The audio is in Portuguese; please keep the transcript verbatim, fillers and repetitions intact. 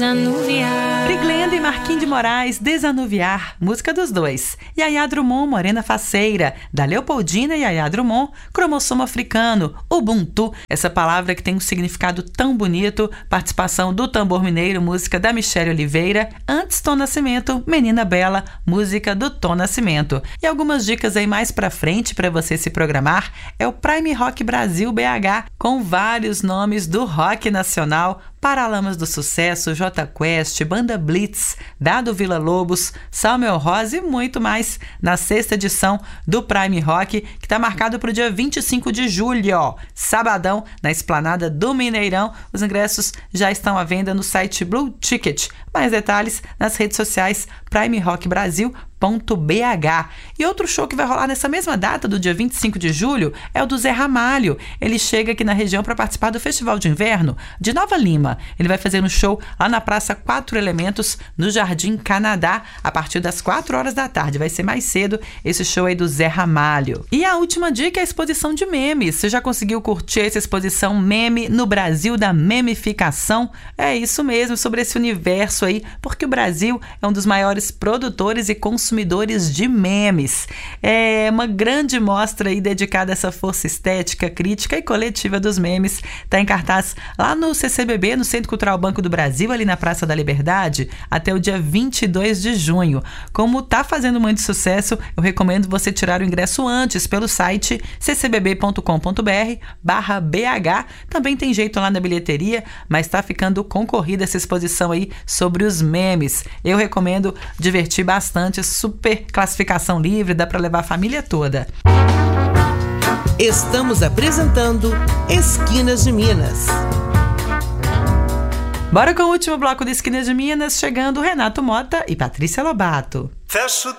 Desanuviar. Briglenda e Marquinhos de Moraes, Desanuviar, música dos dois. Yaya Drummond, Morena Faceira, da Leopoldina e Yaya Drummond, Cromossomo Africano, Ubuntu, essa palavra que tem um significado tão bonito, participação do Tambor Mineiro, música da Michele Oliveira, antes Tom Nascimento, Menina Bela, música do Tom Nascimento. E algumas dicas aí mais pra frente para você se programar é o Prime Rock Brasil B H, com vários nomes do rock nacional, Paralamas do Sucesso, J Quest, Banda Blitz, Dado Villa Lobos, Samuel Rosa e muito mais na sexta edição do Prime Rock, que está marcado para o dia vinte e cinco de julho, ó, sabadão, na Esplanada do Mineirão. Os ingressos já estão à venda no site Blue Ticket. Mais detalhes nas redes sociais prime rock brasil ponto b h. E outro show que vai rolar nessa mesma data, do dia vinte e cinco de julho, é o do Zé Ramalho. Ele chega aqui na região para participar do Festival de Inverno de Nova Lima. Ele vai fazer um show lá na Praça Quatro Elementos, no Jardim Canadá, a partir das quatro horas da tarde. Vai ser mais cedo esse show aí do Zé Ramalho. E a última dica é a exposição de memes. Você já conseguiu curtir essa exposição Meme no Brasil da Memificação? É isso mesmo, sobre esse universo aí, porque o Brasil é um dos maiores produtores e consumidores de memes. É uma grande mostra aí dedicada a essa força estética, crítica e coletiva dos memes. Está em cartaz lá no C C B B, no Centro Cultural Banco do Brasil, ali na Praça da Liberdade, até o dia vinte e dois de junho. Como tá fazendo muito sucesso, eu recomendo você tirar o ingresso antes pelo site c c b b ponto com ponto b r barra b h. Também tem jeito lá na bilheteria, mas tá ficando concorrida essa exposição aí sobre os memes. Eu recomendo, divertir bastante, super classificação livre, dá para levar a família toda. Estamos apresentando Esquinas de Minas. Bora com o último bloco do Esquinas de Minas, chegando Renato Mota e Patrícia Lobato. Fecho